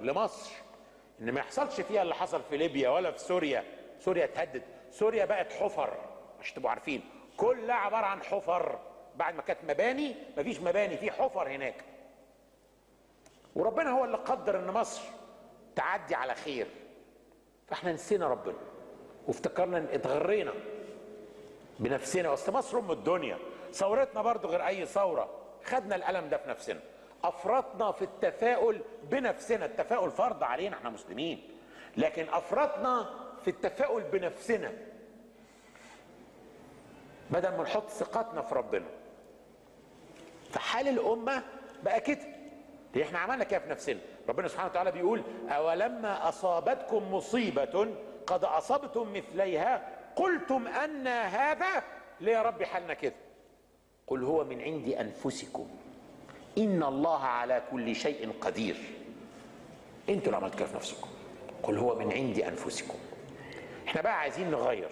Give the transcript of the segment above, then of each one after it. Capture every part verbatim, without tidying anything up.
لمصر ان ما يحصلش فيها اللي حصل في ليبيا ولا في سوريا. سوريا اتهدد، سوريا بقت حفر عشان تبقوا عارفين، كلها عباره عن حفر. بعد ما كانت مباني مفيش مباني، في حفر هناك. وربنا هو اللي قدر ان مصر تعدي على خير، فاحنا نسينا ربنا وافتكرنا ان اتغرينا بنفسنا. اصل مصر ام الدنيا، ثورتنا برضو غير اي ثوره، خدنا الالم ده في نفسنا، افرطنا في التفاؤل بنفسنا. التفاؤل فرض علينا احنا مسلمين، لكن افرطنا في التفاؤل بنفسنا بدل ما نحط ثقتنا في ربنا. فحال الامه بقى كده، ليه احنا عملنا كده في نفسنا. ربنا سبحانه وتعالى بيقول اولما اصابتكم مصيبه قد اصبتم مثليها قلتم ان هذا. ليه يا رب حالنا كده؟ قل هو من عند انفسكم ان الله على كل شيء قدير. انتوا اللي عملتوا كده في نفسكم. قل هو من عند انفسكم. احنا بقى عايزين نغير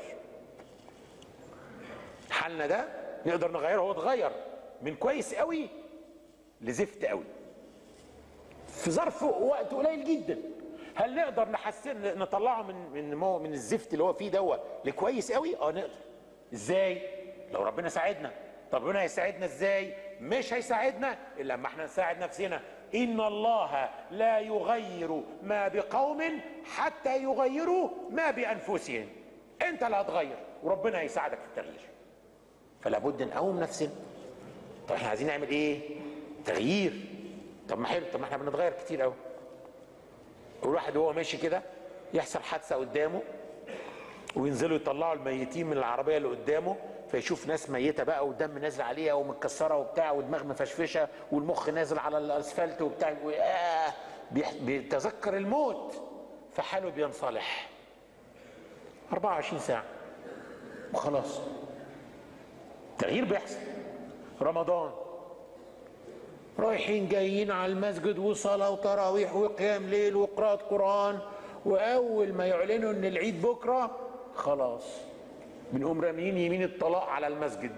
حالنا ده، نقدر نغيره. هو اتغير من كويس قوي لزفت قوي في ظرف وقت قليل جدا. هل نقدر نحسن نطلعه من من مو من الزفت اللي هو فيه دوت لكويس قوي؟ اه نقدر. ازاي؟ لو ربنا ساعدنا. طب ربنا هيساعدنا ازاي؟ مش هيساعدنا الا لما احنا نساعد نفسنا. ان الله لا يغير ما بقوم حتى يغيروا ما بانفسهم. انت اللي هتغير وربنا هيساعدك في التغيير. فلا بد نقوم نفسنا. طب احنا عايزين نعمل ايه؟ تغيير. طب ما حلو، طب ما احنا بنتغير كتير قوي. الواحد وهو ماشي كده يحصل حادثه قدامه وينزلوا يطلعوا الميتين من العربيه اللي قدامه، فيشوف ناس ميته بقى ودم نازل عليها ومتكسره وبتاع ودماغ مفشفشه والمخ نازل على الاسفلت وبتاع، آه بيتذكر الموت، فحاله بينصلح أربعة وعشرين ساعه وخلاص. تغيير بيحصل. رمضان رايحين جايين على المسجد وصلاه وتراويح وقيام ليل وقراءة قرآن، واول ما يعلنوا ان العيد بكره خلاص بنقوم راميين يمين الطلاق على المسجد.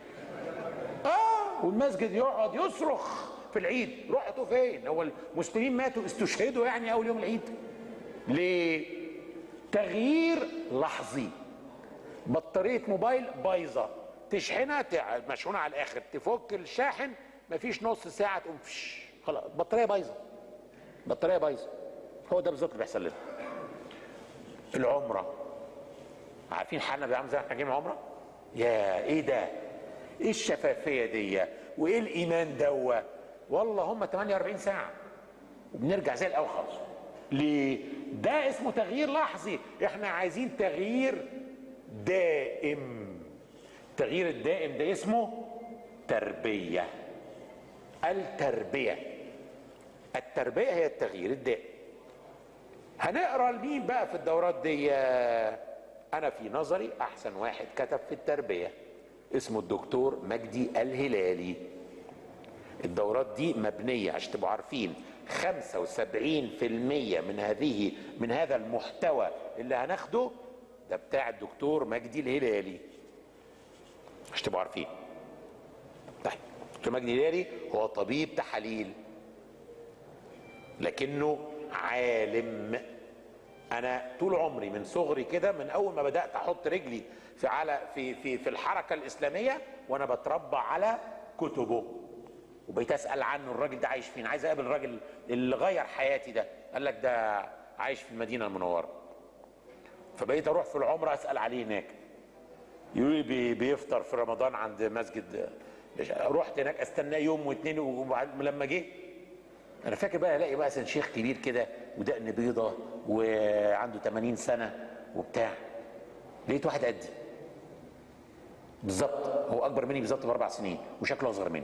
اه والمسجد يقعد يصرخ في العيد. رحتوا فين؟ هو المسلمين ماتوا استشهدوا يعني اول يوم العيد؟ ليه؟ تغيير لحظي. بطاريه موبايل بايظه، تشحنها مشحونه على الاخر، تفك الشاحن مفيش نص ساعه تقوم فش خلاص البطاريه بايظه. البطاريه بايظه. هو ده بالظبط اللي بيحصل لنا. العمره، عارفين حالنا بيعمل زي احنا جايين العمره؟ يا ايه ده؟ ايه الشفافيه دي؟ وايه الايمان دوا؟ والله هم ثمانية وأربعين ساعه وبنرجع زي الاول خالص. ليه؟ ده اسمه تغيير لحظي. احنا عايزين تغيير دائم. التغيير الدائم ده اسمه تربيه. التربيه التربيه هي التغيير الدائم. هنقرا لمين بقى في الدورات دي؟ انا في نظري احسن واحد كتب في التربيه اسمه الدكتور مجدي الهلالي. الدورات دي مبنيه عشان تبقوا عارفين خمسة وسبعين في المية من هذه من هذا المحتوى اللي هناخده ده بتاع الدكتور مجدي الهلالي عشان تبقوا عارفين. طيب الدكتور مجدي الهلالي هو طبيب تحاليل لكنه عالم. انا طول عمري من صغري كده، من اول ما بدات احط رجلي في على في في في الحركه الاسلاميه وانا بتربى على كتبه، وبقيت اسال عنه الراجل ده عايش فين. عايز اقابل الراجل اللي غير حياتي ده. قال لك ده عايش في المدينه المنوره. فبقيت اروح في العمره اسال عليه هناك، يقولوا لي بي بيفطر في رمضان عند مسجد. رحت هناك استناه يوم واثنين، ولما جه انا فاكر بقى الاقي بقى شيخ كبير كده ودقن بيضه وعنده ثمانين سنه وبتاع. لقيت واحد قدي بالظبط، هو اكبر مني بالظبط باربع سنين وشكله اصغر مني.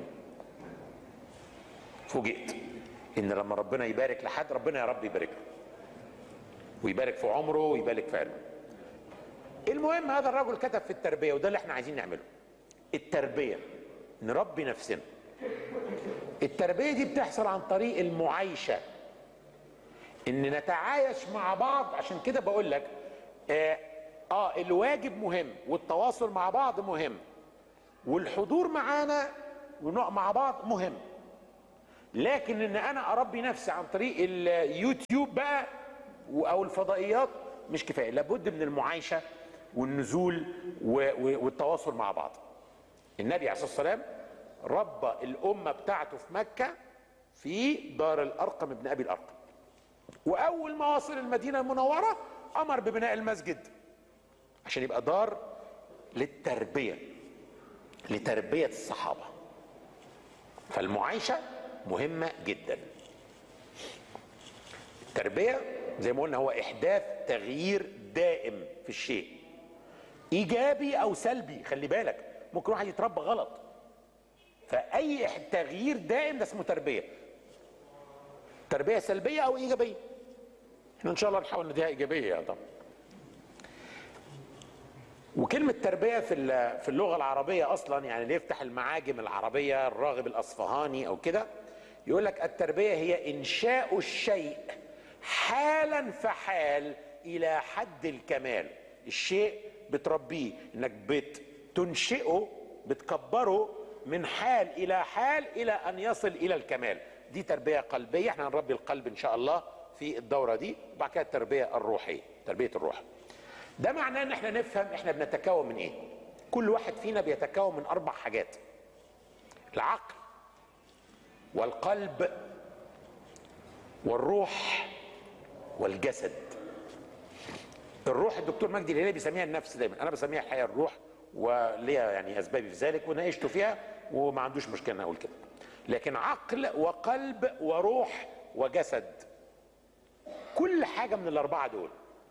فوجئت ان لما ربنا يبارك لحد ربنا يا رب يبارك له ويبارك في عمره ويبارك في علمه. المهم هذا الرجل كتب في التربيه، وده اللي احنا عايزين نعمله. التربيه نربي نفسنا. التربيه دي بتحصل عن طريق المعايشه، ان نتعايش مع بعض. عشان كده بقول لك اه, آه الواجب مهم والتواصل مع بعض مهم والحضور معانا ونقع مع بعض مهم، لكن ان انا اربي نفسي عن طريق اليوتيوب بقى او الفضائيات مش كفايه، لابد من المعايشه والنزول والتواصل مع بعض. النبي عليه الصلاه والسلام ربى الامه بتاعته في مكه في دار الارقم ابن ابي الارقم، واول ما وصل المدينه المنوره امر ببناء المسجد عشان يبقى دار للتربيه، لتربيه الصحابه. فالمعايشه مهمه جدا. التربيه زي ما قلنا هو احداث تغيير دائم في الشيء، ايجابي او سلبي. خلي بالك ممكن واحد يتربى غلط، فاي تغيير دائم ده اسمه تربيه. تربيه سلبيه او ايجابيه، احنا ان شاء الله نحاول نديها ايجابيه يا طبعا. وكلمه تربيه في في اللغه العربيه اصلا، يعني اللي يفتح المعاجم العربيه الراغب الاصفهاني او كده يقول لك التربيه هي انشاء الشيء حالا فحال الى حد الكمال. الشيء بتربيه، انك بتنشئه بتكبره من حال الى حال الى ان يصل الى الكمال. دي تربيه قلبيه، احنا هنربي القلب ان شاء الله في الدوره دي. وبعد كده التربيه الروحيه، تربيه الروح. ده معناه ان احنا نفهم احنا بنتكون من ايه. كل واحد فينا بيتكون من اربع حاجات: العقل والقلب والروح والجسد. الروح الدكتور مجدي الهلالي بيسميها النفس دايما، انا بسميها الحقيقه الروح، وليا يعني اسبابي في ذلك وناقشت فيها وما عندوش مشكله ان اقول كده. لكن عقل وقلب وروح وجسد، كل حاجه من الاربعه دول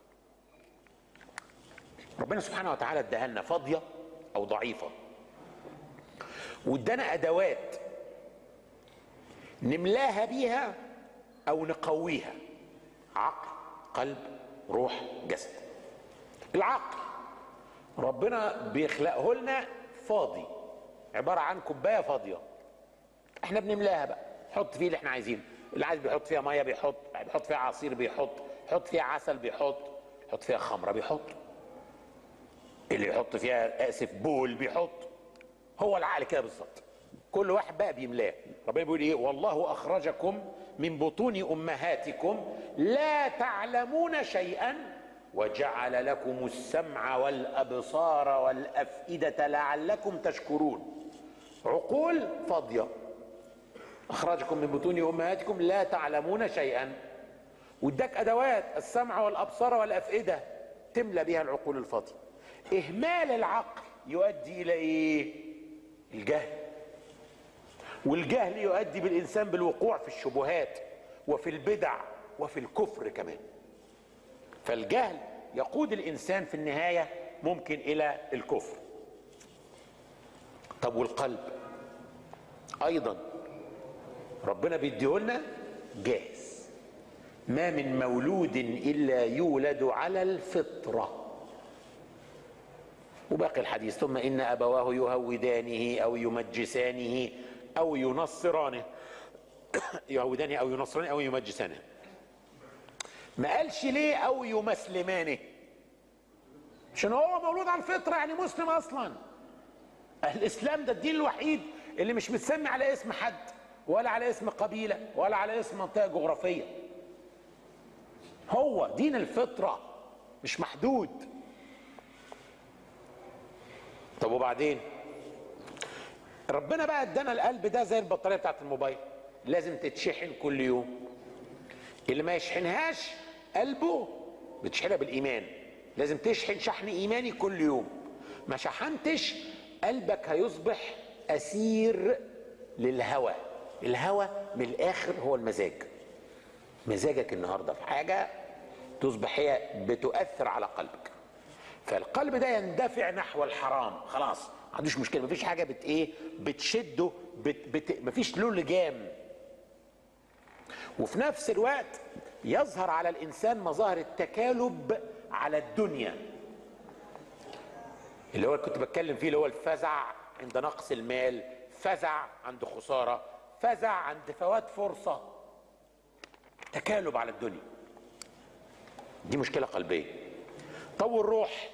ربنا سبحانه وتعالى اداها لنا فاضيه او ضعيفه، وادانا ادوات نملاها بيها او نقويها. عقل، قلب، روح، جسد. العقل ربنا بيخلقه لنا فاضي، عباره عن كوبايه فاضيه، احنا بنملاها بقى، نحط فيه اللي احنا عايزينه. اللي عايز بيحط فيها ميه بيحط، بيحط فيها عصير بيحط، يحط فيها عسل بيحط، يحط فيها خمره بيحط، اللي يحط فيها اسف بول بيحط. هو العقل كده بالظبط، كل واحد بقى بيملاه. ربنا بيقول ايه؟ والله اخرجكم من بطون امهاتكم لا تعلمون شيئا وجعل لكم السمع والابصار والافئده لعلكم تشكرون. عقول فاضيه، اخرجكم من بطون امهاتكم لا تعلمون شيئا، واداك ادوات السمع والابصار والافئده تملى بها العقول الفاضيه. اهمال العقل يؤدي الى ايه؟ الجهل، والجهل يؤدي بالانسان بالوقوع في الشبهات وفي البدع وفي الكفر كمان. فالجهل يقود الانسان في النهايه ممكن الى الكفر. طب والقلب ايضا ربنا بيديهولنا جاهز. ما من مولود الا يولد على الفطره. وباقي الحديث: ثم ان ابواه يهودانه او يمجسانه او ينصرانه. يهودانه او ينصرانه او يمجسانه. ما قالش ليه او يمسلمانه، عشان هو مولود على الفطره، يعني مسلم اصلا. الاسلام ده الدين الوحيد اللي مش متسمي على اسم حد ولا على اسم قبيله ولا على اسم منطقه جغرافيه. هو دين الفطره مش محدود. طب وبعدين ربنا بقى ادانا القلب ده زي البطاريه بتاعت الموبايل، لازم تتشحن كل يوم. اللي ما يشحنهاش قلبه بتشحنها بالايمان، لازم تشحن شحن ايماني كل يوم. ما شحنتش قلبك هيصبح اسير للهوى. الهوى من الاخر هو المزاج. مزاجك النهارده في حاجه تصبح هي بتؤثر على قلبك، فالقلب ده يندفع نحو الحرام. خلاص ما عندوش مشكله، مفيش حاجه بت ايه بتشده، بت بت مفيش له لجام. وفي نفس الوقت يظهر على الانسان مظاهر التكالب على الدنيا، اللي هو كنت بتكلم فيه، اللي هو الفزع عند نقص المال، فزع عند خساره، فزع عند فوات فرصه، تكالب على الدنيا. دي مشكله قلبيه. طب والروح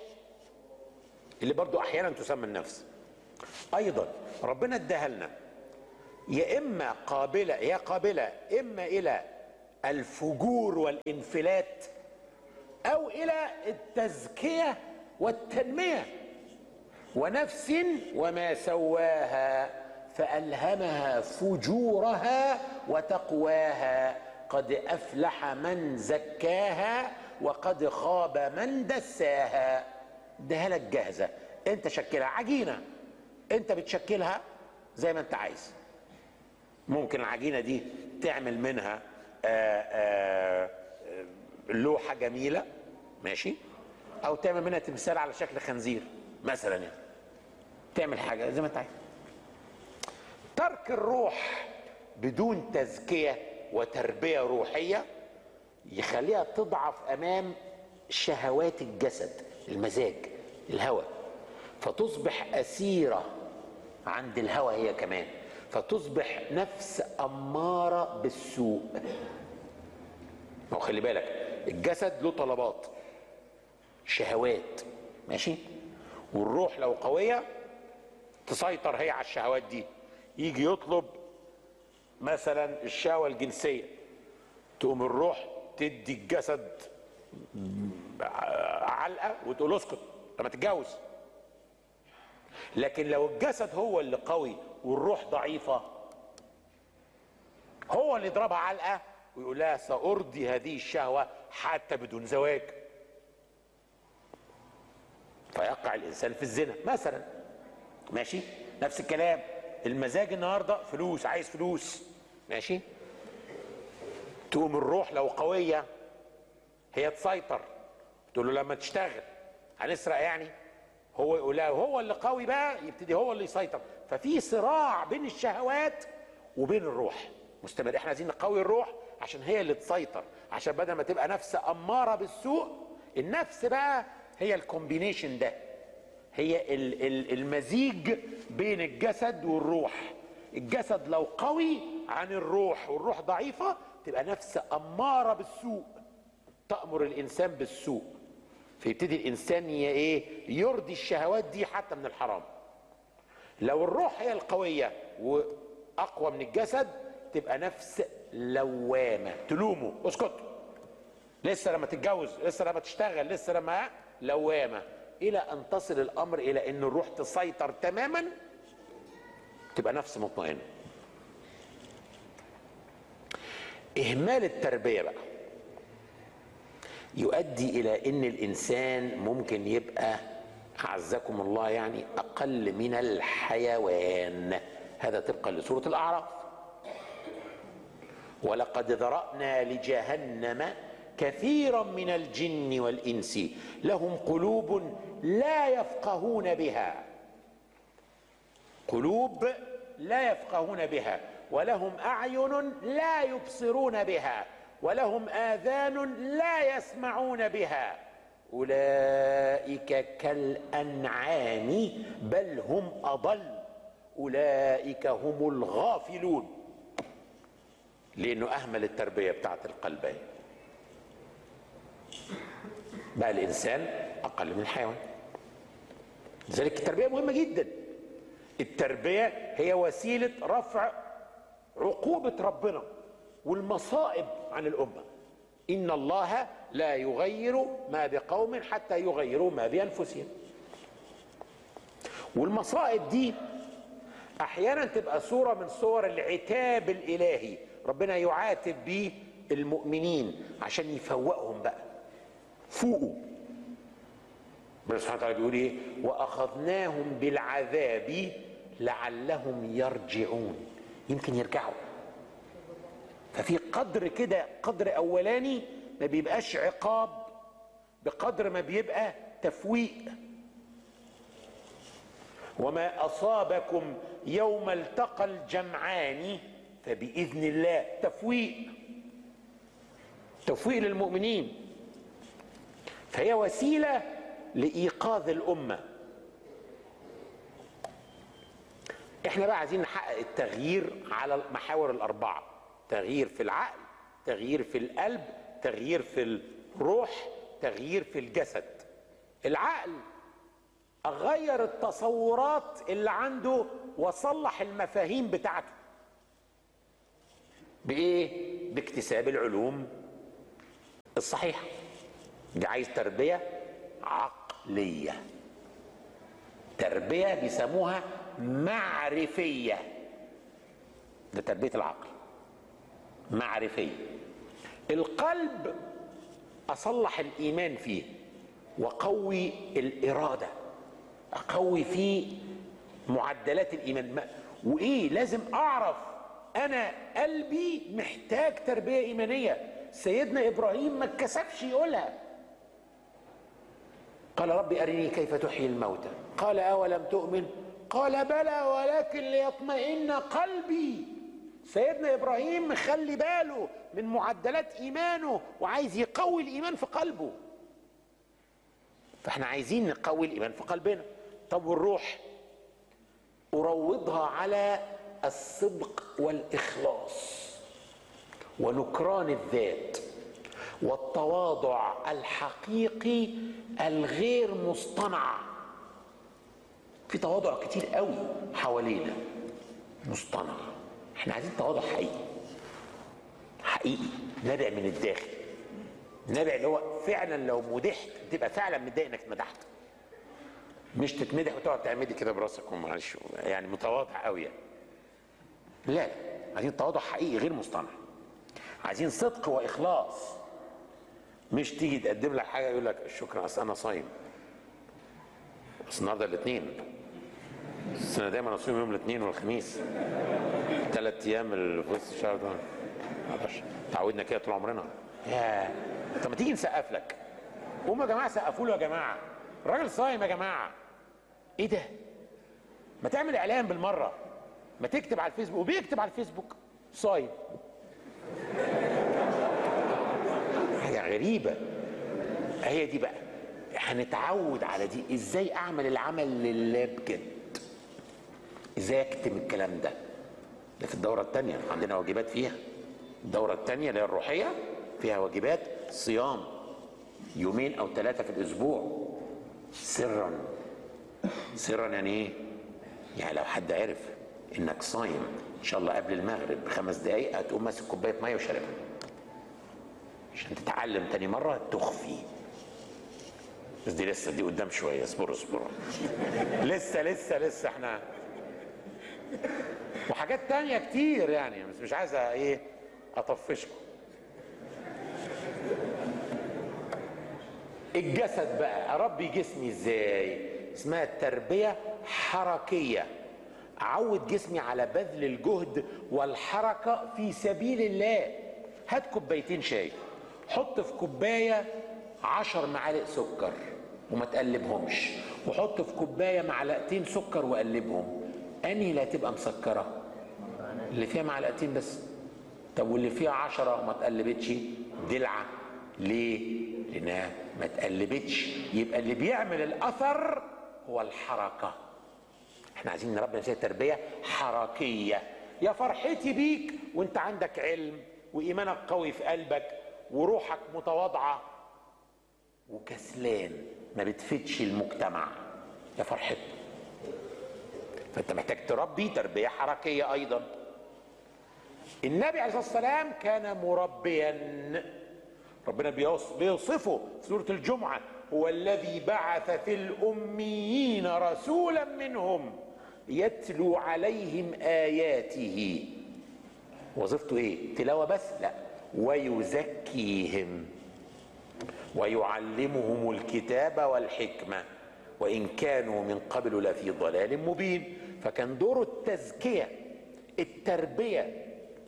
اللي برضو احيانا تسمى النفس، ايضا ربنا اداها لنا يا اما قابله يا قابله اما الى الفجور والانفلات او الى التزكيه والتنميه. ونفس وما سواها فالهمها فجورها وتقواها قد افلح من زكاها وقد خاب من دساها. اديها لك جاهزه، انت شكلها عجينه، انت بتشكلها زي ما انت عايز. ممكن العجينه دي تعمل منها آآ آآ لوحه جميله، ماشي، او تعمل منها تمثال على شكل خنزير مثلا، يعني تعمل حاجه زي ما انت عايز. ترك الروح بدون تزكيه وتربيه روحيه يخليها تضعف امام شهوات الجسد، المزاج، الهوى، فتصبح اسيره عند الهوى هي كمان، فتصبح نفس اماره بالسوء. ما هو خلي بالك الجسد له طلبات، شهوات، ماشي، والروح لو قويه تسيطر هي على الشهوات دي. يجي يطلب مثلا الشهوه الجنسيه، تقوم الروح تدي الجسد علقه وتقول له اسكت لما تتجوز. لكن لو الجسد هو اللي قوي والروح ضعيفه، هو اللي يضربها علقه ويقول لها سأرضي هذه الشهوه حتى بدون زواج، فيقع الانسان في الزنا مثلا، ماشي. نفس الكلام المزاج النهارده فلوس، عايز فلوس، ماشي، تقوم الروح لو قويه هي تسيطر، تقول له لما تشتغل هنسرق يعني، هو يقول لها هو اللي قوي بقى يبتدي هو اللي يسيطر. ففي صراع بين الشهوات وبين الروح مستمر. احنا عايزين نقوي الروح عشان هي اللي تسيطر، عشان بدل ما تبقى نفس اماره بالسوء، النفس بقى هي الكومبينيشن ده، هي المزيج بين الجسد والروح. الجسد لو قوي عن الروح والروح ضعيفه تبقى نفس اماره بالسوء، تأمر الانسان بالسوء، فيبتدي الانسان ايه يرضي الشهوات دي حتى من الحرام. لو الروح هي القويه واقوى من الجسد تبقى نفس لوامه، تلومه اسكت لسه لما تتجوز، لسه لما تشتغل، لسه لما، لوامه، الى ان تصل الامر الى ان الروح تسيطر تماما، تبقى نفس مطمئنه. اهمال التربيه بقى يؤدي الى ان الانسان ممكن يبقى اعزكم الله يعني اقل من الحيوان. هذا طبقا لسوره الاعراف. ولقد ذرأنا لجهنم كثيرا من الجن والانس لهم قلوب لا يفقهون بها، قلوب لا يفقهون بها، ولهم اعين لا يبصرون بها، ولهم آذان لا يسمعون بها، أولئك كالأنعام بل هم أضل أولئك هم الغافلون. لأنه أهمل التربية بتاعت القلب، بقى الإنسان أقل من الحيوان. لذلك التربية مهمة جدا. التربية هي وسيلة رفع عقوبة ربنا والمصائب عن الأمة. إن الله لا يغير ما بقوم حتى يغيروا ما بأنفسهم. والمصائب دي أحيانا تبقى صورة من صور العتاب الإلهي، ربنا يعاتب بيه المؤمنين عشان يفوقهم بقى، فوقوا. ربنا سبحانه وتعالى بيقول إيه؟ وأخذناهم بالعذاب لعلهم يرجعون، يمكن يرجعوا. ففي قدر كده، قدر اولاني ما بيبقاش عقاب بقدر ما بيبقى تفويق. وما اصابكم يوم التقى الجمعان فباذن الله، تفويق، تفويق للمؤمنين. فهي وسيله لايقاظ الامه. احنا بقى عايزين نحقق التغيير على المحاور الاربعه: تغيير في العقل، تغيير في القلب، تغيير في الروح، تغيير في الجسد. العقل اغير التصورات اللي عنده واصلح المفاهيم بتاعته. بايه؟ باكتساب العلوم الصحيحه. ده عايز تربيه عقليه، تربيه بيسموها معرفيه. ده تربيه العقل معرفيه. القلب اصلح الايمان فيه وقوي الاراده، اقوي فيه معدلات الايمان. وايه لازم اعرف انا قلبي محتاج تربيه ايمانيه. سيدنا ابراهيم ما اتكسفش يقولها، قال رب ارني كيف تحيي الموتى، قال اولم تؤمن، قال بلى ولكن ليطمئن قلبي. سيدنا ابراهيم مخلي باله من معدلات ايمانه وعايز يقوي الايمان في قلبه. فاحنا عايزين نقوي الايمان في قلبنا. طب والروح؟ اروضها على الصدق والاخلاص ونكران الذات والتواضع الحقيقي الغير مصطنع. في تواضع كتير قوي حوالينا مصطنع، احنا عايزين تواضع حقيقي حقيقي نابع من الداخل، نابع اللي هو فعلا لو مدحت تبقى فعلا متضايق انك اتمدحت، مش تتمدح وتقعد تعمدي كده براسك ومعلش يعني متواضع قوي يعني. لا، عايزين تواضع حقيقي غير مصطنع، عايزين صدق واخلاص. مش تيجي تقدم لك حاجه يقول لك شكرا اصل انا صايم، بس النهارده الاثنين، بس انا دايما اصوم يوم الاثنين والخميس، ثلاث ايام اللي في وسط الشهر دول ما اقدرش، تعودنا كده طول عمرنا. يا طب ما تيجي نسقف لك، قوموا يا جماعه سقفوا له يا جماعه، الراجل صايم يا جماعه. ايه ده؟ ما تعمل اعلان بالمره، ما تكتب على الفيسبوك، وبيكتب على الفيسبوك صايم. حاجه غريبه. هي دي بقى هنتعود على دي. ازاي اعمل العمل لله بجد؟ ازاي اكتم الكلام ده؟ ده في الدوره الثانيه عندنا واجبات فيها. الدوره الثانيه اللي هي الروحيه فيها واجبات صيام يومين او ثلاثه في الاسبوع سرا. سرا يعني ايه؟ يعني لو حد عرف انك صايم ان شاء الله قبل المغرب بخمس دقايق هتقوم ماسك كوبايه ميه وشاربها عشان تتعلم تاني مره تخفي. بس دي لسه، دي قدام شويه، اصبروا اصبروا لسه لسه لسه احنا وحاجات تانية كتير يعني، بس مش عايز ايه اطفشكم. الجسد بقى اربي جسمي ازاي؟ اسمها التربيه حركيه. اعود جسمي على بذل الجهد والحركه في سبيل الله. هات كوبايتين شاي، حط في كوبايه عشر معالق سكر وما تقلبهمش، وحط في كوبايه معلقتين سكر وقلبهم. انهي اللي هتبقى مسكره؟ اللي فيها معلقتين بس. طب واللي فيها عشرة وما تقلبتش؟ دلعه. ليه؟ لانها ما تقلبتش. يبقى اللي بيعمل الاثر هو الحركه. احنا عايزين نربي نفسنا تربيه حركيه. يا فرحتي بيك وانت عندك علم وايمانك قوي في قلبك وروحك متواضعه وكسلان ما بتفيدش المجتمع، يا فرحتي. فانت محتاج تربي تربيه حركيه ايضا. النبي عليه الصلاه والسلام كان مربيا. ربنا بيوصفه في سوره الجمعه: هو الذي بعث في الاميين رسولا منهم يتلو عليهم اياته. وظيفته ايه؟ تلاوه بس؟ لا، ويزكيهم ويعلمهم الكتاب والحكمه وان كانوا من قبل لفي ضلال مبين. فكان دوره التزكيه، التربيه.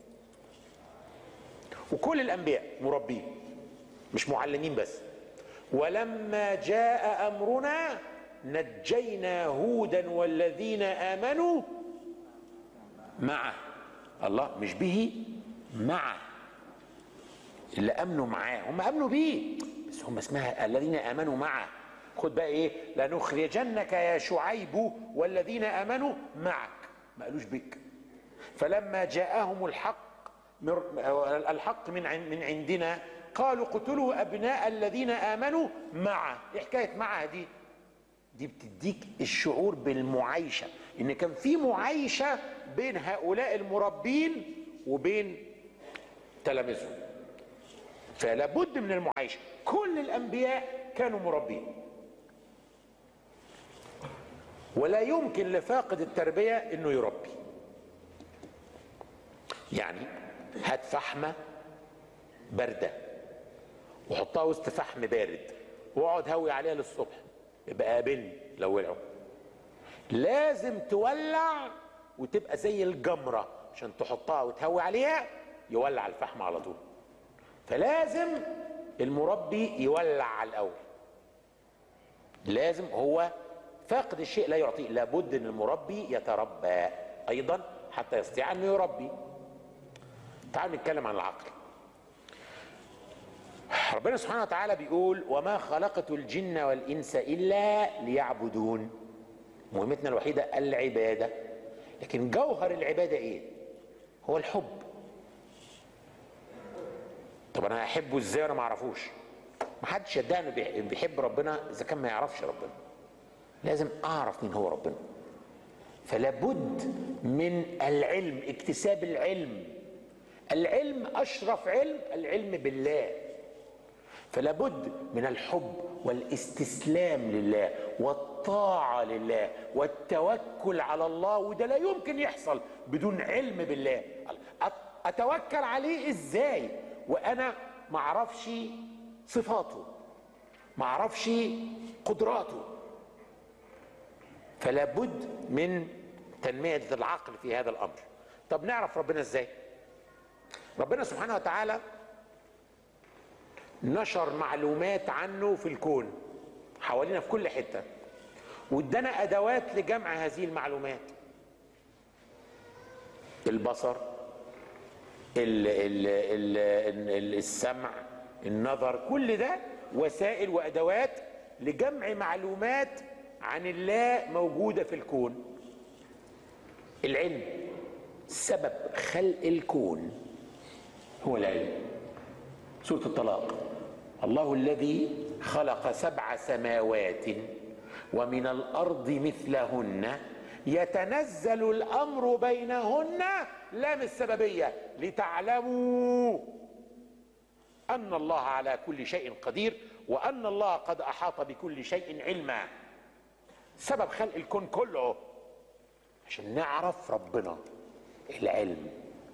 وكل الانبياء مربين مش معلمين بس. ولما جاء امرنا نجينا هودا والذين امنوا معه. الله مش به، معه. اللي امنوا معاه هم امنوا بيه، بس هم اسمها الذين امنوا معه. خد بقى ايه؟ لنخرجنك يا شعيب والذين امنوا معك، ما قالوش بك. فلما جاءهم الحق الحق من من عندنا قالوا اقتلوا ابناء الذين امنوا معه. ايه حكايه معه دي؟ دي بتديك الشعور بالمعايشه، ان كان في معايشه بين هؤلاء المربين وبين تلاميذهم. فلا بد من المعايشه. كل الانبياء كانوا مربين، ولا يمكن لفاقد التربيه انه يربي. يعني هات فحمه بارده وحطها وسط فحم بارد واقعد هوي عليها للصبح، يبقى قابلني لو ولعوا. لازم تولع وتبقى زي الجمره عشان تحطها وتهوي عليها يولع الفحم على طول. فلازم المربي يولع على الاول. لازم هو فاقد الشيء لا يعطيه. لابد ان المربي يتربى ايضا حتى يستطيع انه يربي. تعالوا نتكلم عن العقل. ربنا سبحانه وتعالى بيقول: وما خلقت الجن والانس الا ليعبدون. مهمتنا الوحيده العباده. لكن جوهر العباده ايه؟ هو الحب. طب انا هحبه ازاي وانا ما اعرفوش؟ ما حدش يدعي انه بيحب ربنا اذا كان ما يعرفش ربنا. لازم اعرف مين هو ربنا. فلا بد من العلم، اكتساب العلم. العلم اشرف علم، العلم بالله. فلا بد من الحب والاستسلام لله والطاعه لله والتوكل على الله. وده لا يمكن يحصل بدون علم بالله. اتوكل عليه ازاي وانا ما اعرفش صفاته، ما اعرفش قدراته؟ فلا بد من تنمية العقل في هذا الامر. طب نعرف ربنا ازاي؟ ربنا سبحانه وتعالى نشر معلومات عنه في الكون حوالينا في كل حتة، وادانا ادوات لجمع هذه المعلومات. البصر، ال ال ال السمع، النظر، كل ده وسائل وادوات لجمع معلومات عن الله موجودة في الكون. العلم، سبب خلق الكون هو العلم. سورة الطلاق: الله الذي خلق سبع سماوات ومن الأرض مثلهن يتنزل الأمر بينهن، لام السببية، لتعلموا أن الله على كل شيء قدير وأن الله قد أحاط بكل شيء علما. سبب خلق الكون كله عشان نعرف ربنا. العلم.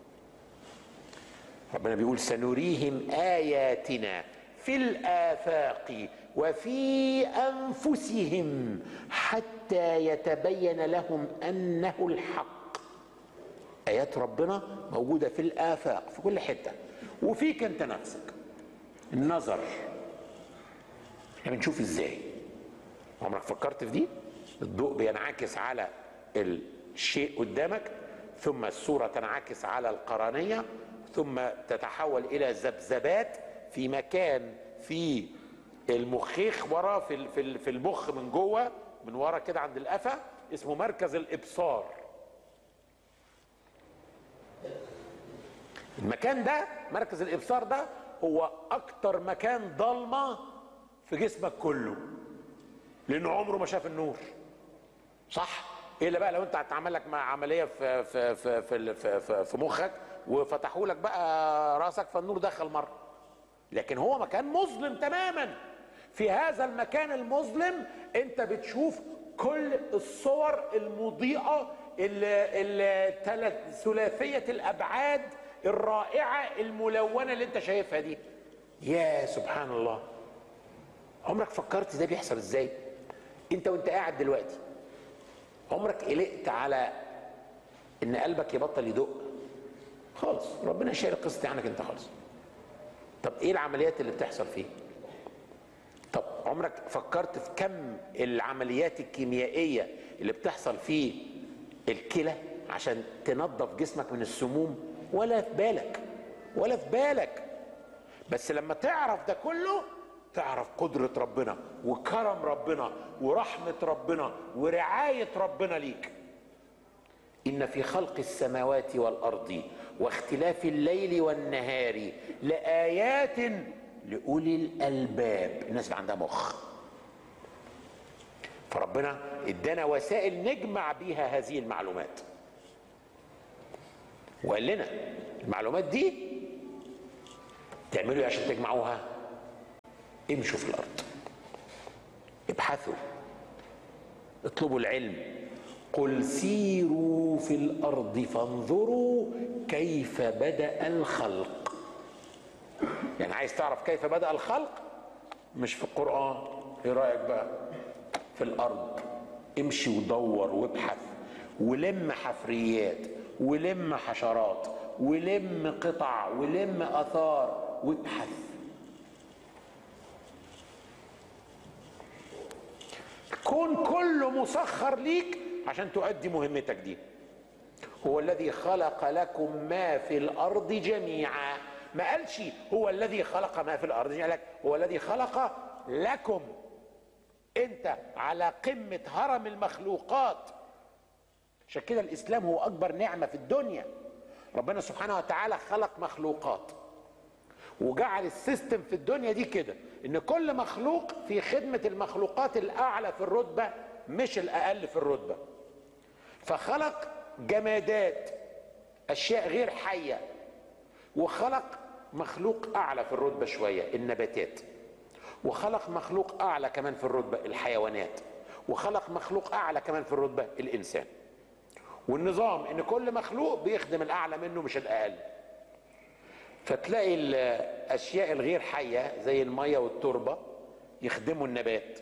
ربنا بيقول: سنريهم آياتنا في الآفاق وفي أنفسهم حتى يتبين لهم أنه الحق. آيات ربنا موجودة في الآفاق في كل حتة، وفيك أنت نفسك. النظر، احنا بنشوف ازاي. عمرك فكرت في دي؟ الضوء بينعكس على الشيء قدامك، ثم الصورة تنعكس على القرنية، ثم تتحول إلى ذبذبات في مكان في المخيخ ورا في في المخ من جوه من ورا كده عند القفا، اسمه مركز الإبصار. المكان ده مركز الإبصار ده هو أكتر مكان ضلمة في جسمك كله، لأنه عمره ما شاف النور. صح؟ إلا بقى لو أنت هتعمل لك عملية في في في في في, في مخك وفتحوا لك بقى راسك فالنور دخل مرة. لكن هو مكان مظلم تماما. في هذا المكان المظلم أنت بتشوف كل الصور المضيئة ثلاثية الأبعاد الرائعة الملونة اللي أنت شايفها دي. يا سبحان الله، عمرك فكرت ده بيحصل ازاي؟ انت وانت قاعد دلوقتي عمرك قلقت على ان قلبك يبطل يدق خالص؟ ربنا شايل القصه عنك انت خالص. طب ايه العمليات اللي بتحصل فيه؟ طب عمرك فكرت في كم العمليات الكيميائيه اللي بتحصل في الكلى عشان تنظف جسمك من السموم؟ ولا في بالك، ولا في بالك. بس لما تعرف ده كله تعرف قدرة ربنا وكرم ربنا ورحمة ربنا ورعاية ربنا ليك. إن في خلق السماوات والأرض واختلاف الليل والنهار لآيات لأولي الألباب، الناس اللي عندها مخ. فربنا ادانا وسائل نجمع بيها هذه المعلومات، وقال لنا المعلومات دي تعملوا ايه عشان تجمعوها؟ امشوا في الارض، ابحثوا، اطلبوا العلم. قل سيروا في الارض فانظروا كيف بدأ الخلق. يعني عايز تعرف كيف بدأ الخلق؟ مش في القرآن، ايه رأيك بقى؟ في الارض، امشي ودور وابحث ولم حفريات ولم حشرات ولم قطع ولم اثار وابحث. الكون كله مسخر ليك عشان تؤدي مهمتك دي. هو الذي خلق لكم ما في الارض جميعا، ما قالش هو الذي خلق ما في الارض جميعا، هو الذي خلق لكم. انت على قمة هرم المخلوقات. عشان كده الاسلام هو اكبر نعمة في الدنيا. ربنا سبحانه وتعالى خلق مخلوقات وجعل السيستم في الدنيا دي كده ان كل مخلوق في خدمة المخلوقات الاعلى في الرتبة مش الاقل في الرتبة. فخلق جمادات، اشياء غير حية، وخلق مخلوق اعلى في الرتبة شوية النباتات، وخلق مخلوق اعلى كمان في الرتبة الحيوانات، وخلق مخلوق اعلى كمان في الرتبة الانسان. والنظام ان كل مخلوق بيخدم الاعلى منه مش الاقل. فتلاقي الاشياء الغير حية زي المية والتربة يخدموا النبات.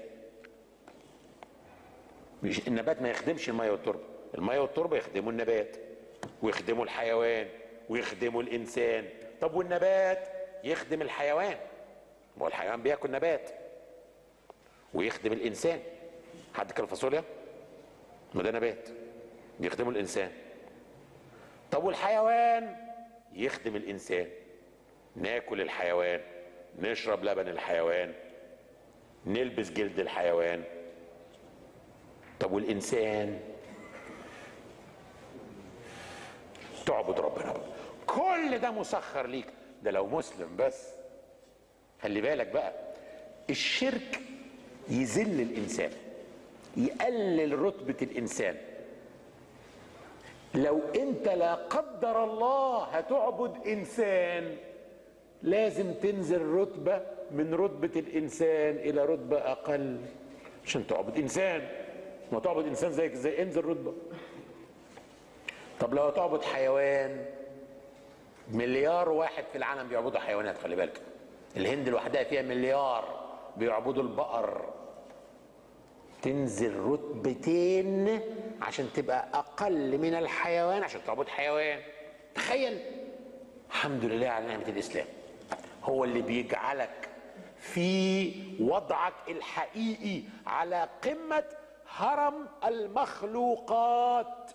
مش النبات ما يخدمش المية والتربة، المية والتربة يخدموا النبات ويخدموا الحيوان ويخدموا الانسان. طب والنبات يخدم الحيوان، ما هو الحيوان بياكل نبات، ويخدم الانسان. حد كان فاصوليا؟ ما ده نبات بيخدموا الانسان. طب والحيوان يخدم الانسان، ناكل الحيوان، نشرب لبن الحيوان، نلبس جلد الحيوان. طب والانسان تعبد ربنا. كل ده مسخر ليك. ده لو مسلم بس. خلي بالك بقى، الشرك يذل الانسان، يقلل رتبة الانسان. لو انت لا قدر الله هتعبد انسان لازم تنزل رتبة من رتبة الانسان الى رتبة اقل عشان تعبد انسان. ما تعبد انسان زيك زي انزل رتبة. طب لو تعبد حيوان، مليار واحد في العالم بيعبدوا حيوانات. خلي بالك، الهند لوحدها فيها مليار بيعبدوا البقر. تنزل رتبتين عشان تبقى اقل من الحيوان عشان تعبد حيوان. تخيل. الحمد لله على نعمة الاسلام، هو اللي بيجعلك في وضعك الحقيقي على قمة هرم المخلوقات.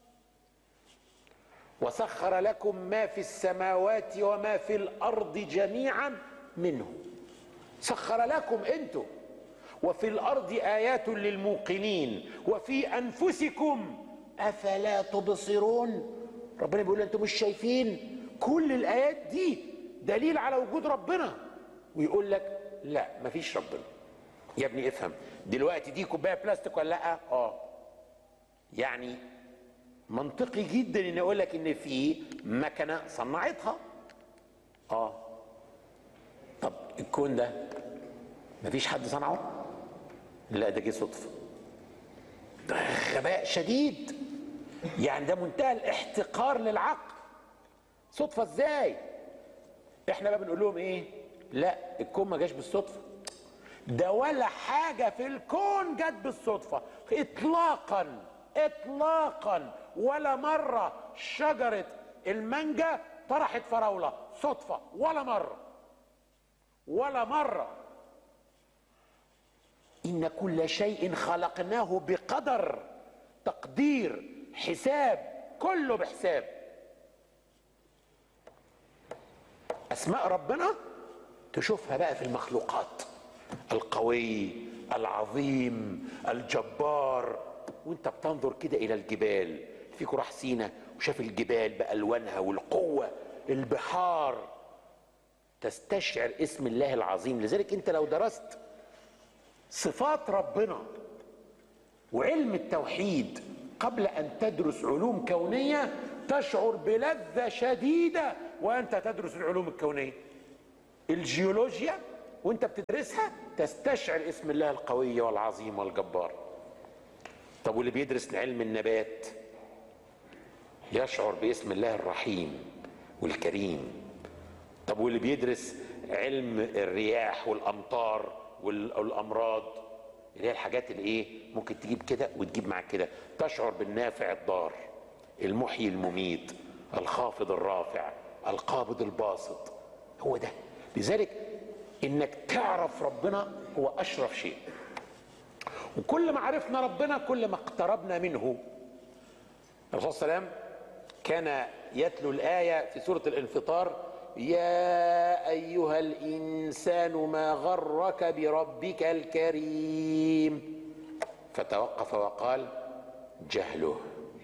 وسخر لكم ما في السماوات وما في الارض جميعا منه. سخر لكم انتم. وفي الارض ايات للموقنين وفي انفسكم افلا تبصرون. ربنا بيقول انتم مش شايفين كل الايات دي دليل على وجود ربنا؟ ويقول لك لا مفيش ربنا. يا ابني افهم دلوقتي، دي كوبايه بلاستيك ولا لا؟ اه. يعني منطقي جدا ان اقول لك ان في مكنه صنعتها. اه. طب الكون ده مفيش حد صنعه؟ لا، ده جه صدفه. ده غباء شديد. يعني ده منتهى الاحتقار للعقل. صدفه ازاي؟ احنا بقى بنقول لهم ايه؟ لا، الكون ما جاش بالصدفه. ده ولا حاجه في الكون جت بالصدفه اطلاقا اطلاقا. ولا مره شجره المانجا طرحت فراوله صدفه، ولا مره ولا مره. إن كل شيء خلقناه بقدر، تقدير، حساب، كله بحساب. أسماء ربنا تشوفها بقى في المخلوقات، القوي العظيم الجبار. وانت بتنظر كده إلى الجبال، فيكوا راح سينا وشاف الجبال بألوانها والقوة، البحار، تستشعر اسم الله العظيم. لذلك انت لو درست صفات ربنا وعلم التوحيد قبل ان تدرس علوم كونية تشعر بلذة شديدة وانت تدرس العلوم الكونية. الجيولوجيا وانت بتدرسها تستشعر اسم الله القوي والعظيم والجبار. طب واللي بيدرس علم النبات يشعر باسم الله الرحيم والكريم. طب واللي بيدرس علم الرياح والامطار والامراض اللي هي الحاجات اللي ايه ممكن تجيب كده وتجيب معاك كده، تشعر بالنافع الضار، المحيي المميت، الخافض الرافع، القابض الباسط. هو ده. لذلك انك تعرف ربنا هو اشرف شيء، وكل ما عرفنا ربنا كل ما اقتربنا منه. الرسول صلى الله عليه وسلم كان يتلو الآية في سورة الانفطار: يا أيها الإنسان ما غرك بربك الكريم، فتوقف وقال: جهله.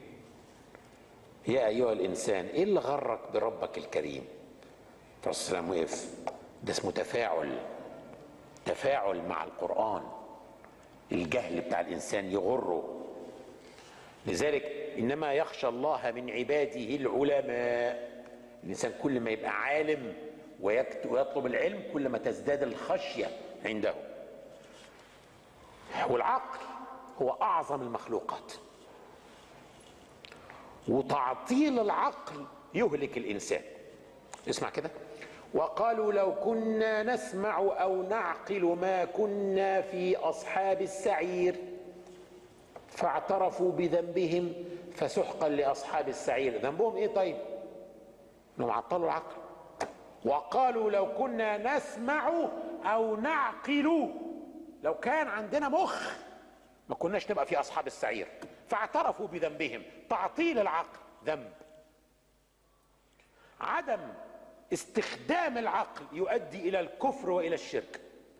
يا أيها الإنسان، إيه اللي غرك بربك الكريم؟ الرسول صلى الله عليه وسلم وقف. ده اسمه تفاعل، تفاعل مع القرآن. الجهل بتاع الإنسان يغره. لذلك إنما يخشى الله من عباده العلماء. الإنسان كل ما يبقى عالم ويطلب العلم كل ما تزداد الخشية عنده. والعقل هو أعظم المخلوقات، وتعطيل العقل يهلك الإنسان. اسمع كده: وقالوا لو كنا نسمع أو نعقل ما كنا في أصحاب السعير فاعترفوا بذنبهم فسحقا لأصحاب السعير. ذنبهم إيه طيب؟ انهم عطلوا العقل. وقالوا لو كنا نسمع او نعقل، لو كان عندنا مخ ما كناش نبقى في اصحاب السعير. فاعترفوا بذنبهم. تعطيل العقل ذنب. عدم استخدام العقل يؤدي الى الكفر والى الشرك،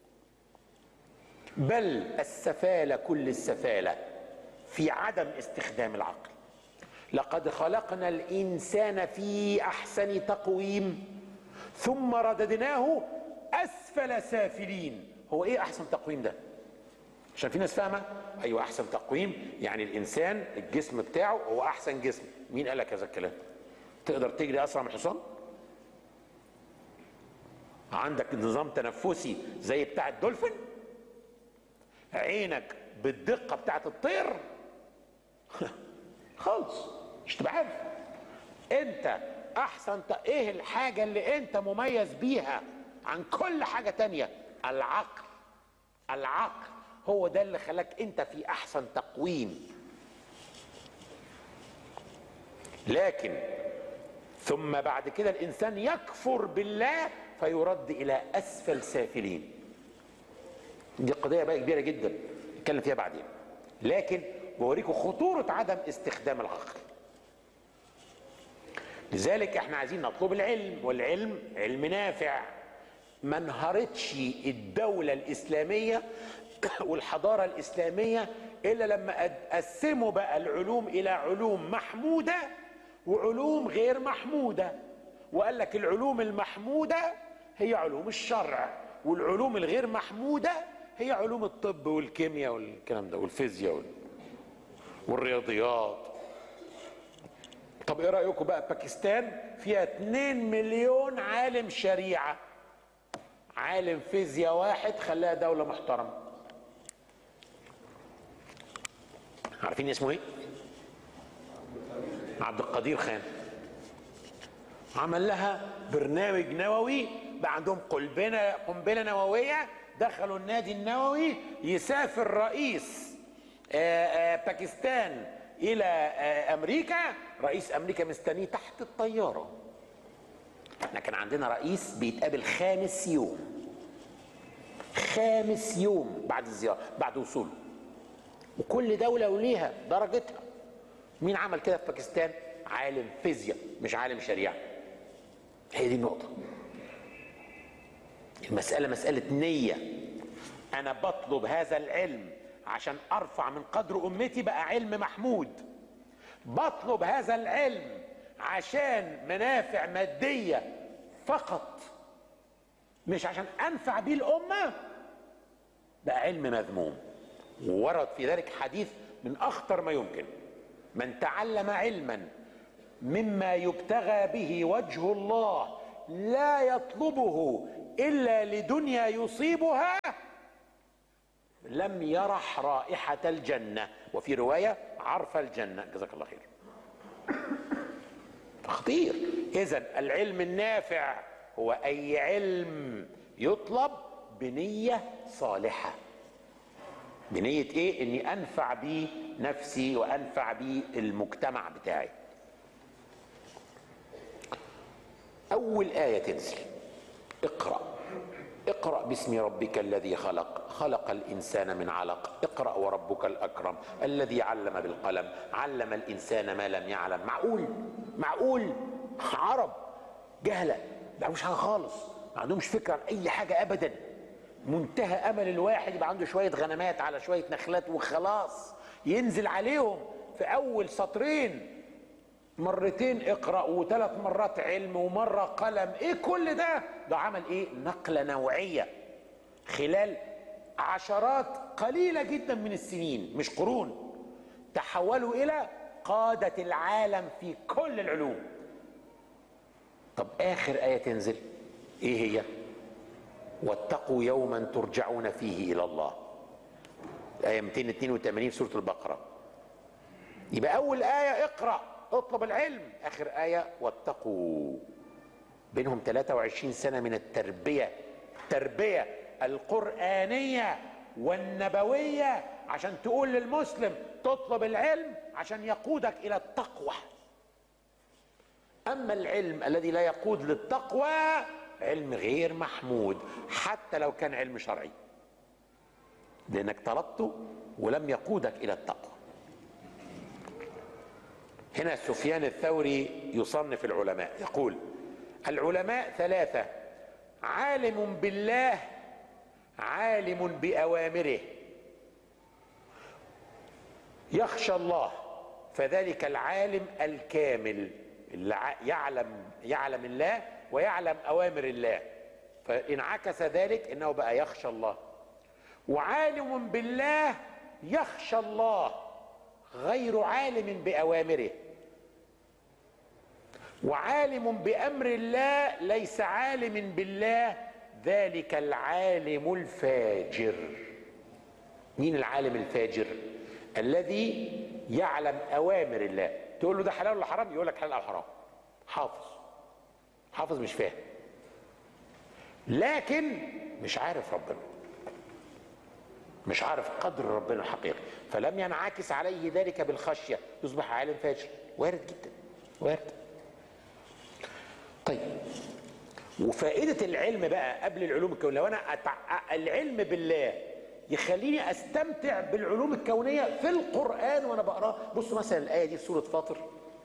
بل السفالة كل السفالة في عدم استخدام العقل. لقد خلقنا الإنسان في أحسن تقويم ثم رددناه أسفل سافلين. هو إيه أحسن تقويم ده؟ عشان في ناس فاهمة أيوة أحسن تقويم يعني الإنسان الجسم بتاعه هو أحسن جسم. مين قال لك هذا الكلام؟ تقدر تجري أسرع من الحصان؟ عندك نظام تنفسي زي بتاع الدولفين؟ عينك بالدقة بتاعت الطير؟ خالص مش تبقى عارف. انت احسن ت... ايه الحاجة اللي انت مميز بيها عن كل حاجة تانية؟ العقل. العقل هو ده اللي خلاك انت في احسن تقويم. لكن ثم بعد كده الانسان يكفر بالله فيرد الى اسفل سافلين. دي قضية بقى كبيرة جدا نتكلم فيها بعدين، لكن بوريكم خطورة عدم استخدام العقل. لذلك احنا عايزين نطلب العلم، والعلم علم نافع. ما انهارتش الدولة الإسلامية والحضارة الإسلامية إلا لما قسموا بقى العلوم إلى علوم محمودة وعلوم غير محمودة. وقال لك العلوم المحمودة هي علوم الشرع، والعلوم الغير محمودة هي علوم الطب والكيمياء والكلام ده والفيزياء وال... والرياضيات. طب ايه رأيكم بقى باكستان فيها اتنين مليون عالم شريعة، عالم فيزياء واحد خلاها دولة محترمة. عارفين اسمه ايه؟ عبد القدير خان. عمل لها برنامج نووي، بقى عندهم قنبلة قنبلة نووية. دخلوا النادي النووي، يسافر رئيس آآ آآ باكستان الى امريكا، رئيس امريكا مستنيه تحت الطياره. احنا كان عندنا رئيس بيتقابل خامس يوم، خامس يوم بعد الزياره بعد وصوله، وكل دوله وليها درجتها. مين عمل كده في باكستان؟ عالم فيزياء مش عالم شريعه. هي دي النقطه. المساله مساله نيه. انا بطلب هذا العلم عشان ارفع من قدر امتي، بقى علم محمود. بطلب هذا العلم عشان منافع مادية فقط، مش عشان انفع بيه الامة، بقى علم مذموم. وورد في ذلك حديث من اخطر ما يمكن: من تعلم علما مما يبتغى به وجه الله لا يطلبه إلا لدنيا يصيبها لم يرح رائحة الجنة، وفي رواية عرف الجنة. جزاك الله خير. خطير. إذن العلم النافع هو أي علم يطلب بنية صالحة. بنية إيه؟ إني أنفع بيه نفسي وأنفع بيه المجتمع بتاعي. أول آية تنزل اقرأ اقرأ باسم ربك الذي خلق خلق الإنسان من علق اقرأ وربك الأكرم الذي علم بالقلم علم الإنسان ما لم يعلم. معقول معقول عرب جهلة ما مش حاجة خالص، ما عندهمش فكرة عن أي حاجة أبدا. منتهى أمل الواحد يبقى عنده شوية غنمات على شوية نخلات وخلاص، ينزل عليهم في أول سطرين مرتين اقرأ وثلاث مرات علم ومرة قلم. ايه كل ده؟ ده عمل ايه؟ نقلة نوعية خلال عشرات قليلة جدا من السنين مش قرون، تحولوا الى قادة العالم في كل العلوم. طب اخر آية تنزل ايه هي؟ واتقوا يوما ترجعون فيه الى الله، آية مئتين واثنين وثمانين سورة البقرة. يبقى اول آية اقرأ اطلب العلم، اخر آية واتقوا. بينهم ثلاثة وعشرين سنة من التربية، التربية القرآنية والنبوية عشان تقول للمسلم تطلب العلم عشان يقودك الى التقوى. اما العلم الذي لا يقود للتقوى علم غير محمود حتى لو كان علم شرعي، لانك طلبته ولم يقودك الى التقوى. هنا سفيان الثوري يصنف العلماء يقول العلماء ثلاثة: عالم بالله، عالم بأوامره، يخشى الله فذلك العالم الكامل اللي يعلم يعلم الله ويعلم أوامر الله، فانعكس ذلك انه بقى يخشى الله. وعالم بالله يخشى الله غير عالم بأوامره، وعالم بأمر الله ليس عالم بالله ذلك العالم الفاجر. مين العالم الفاجر؟ الذي يعلم أوامر الله، تقول له ده حلال ولا حرام يقول لك حلال أو حرام، حافظ حافظ مش فاهم، لكن مش عارف ربنا، مش عارف قدر ربنا الحقيقي، فلم ينعكس عليه ذلك بالخشية يصبح عالم فاجر. وارد جدا، وارد. طيب، وفائدة العلم بقى قبل العلوم الكونية، لو أنا أتع... العلم بالله يخليني أستمتع بالعلوم الكونية في القرآن وأنا بقراه. بصوا مثلا الآية دي في سورة فاطر: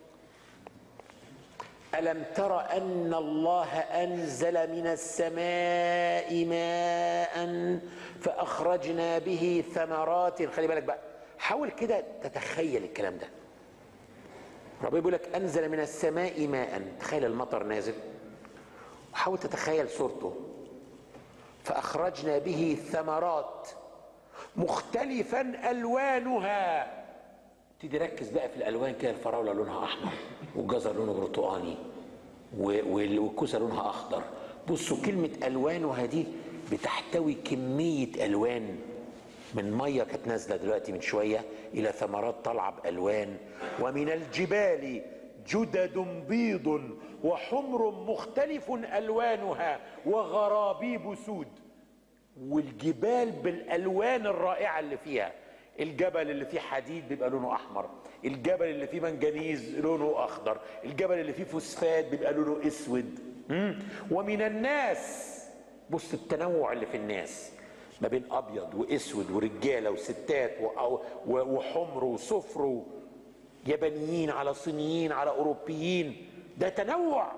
ألم تر أن الله أنزل من السماء ماء فأخرجنا به ثمرات. خلي بالك بقى، حاول كده تتخيل الكلام ده. ربنا بيقول لك أنزل من السماء ماء، تخيل المطر نازل، وحاول تتخيل صورته. فأخرجنا به ثمرات مختلفا ألوانها. تيجي ركز بقى في الألوان كده، الفراولة لونها أحمر، والجزر لونه برتقاني، والكوسة لونها أخضر. بصوا كلمة ألوانها دي بتحتوي كمية ألوان، من مية كانت نازلة دلوقتي من شوية إلى ثمرات طالعة بألوان. ومن الجبال جدد بيض وحمر مختلف ألوانها وغرابيب سود. والجبال بالألوان الرائعة اللي فيها، الجبل اللي فيه حديد بيبقى لونه أحمر، الجبل اللي فيه منجنيز لونه أخضر، الجبل اللي فيه فوسفات بيبقى لونه أسود. ومن الناس، بص التنوع اللي في الناس ما بين أبيض وأسود ورجالة وستات وحمر وصفر، يابانيين على صينيين على أوروبيين، ده تنوع.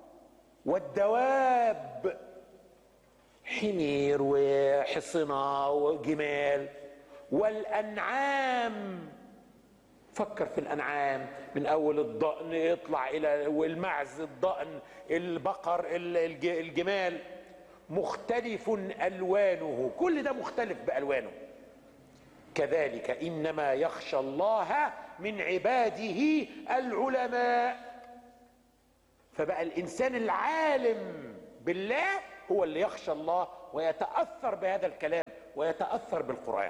والدواب، حمير وحصنة وجمال. والأنعام، فكر في الأنعام من أول الضأن يطلع إلى المعز، الضأن، البقر، الجمال، مختلف ألوانه، كل ده مختلف بألوانه. كذلك إنما يخشى الله من عباده العلماء. فبقى الانسان العالم بالله هو اللي يخشى الله ويتأثر بهذا الكلام ويتأثر بالقرآن.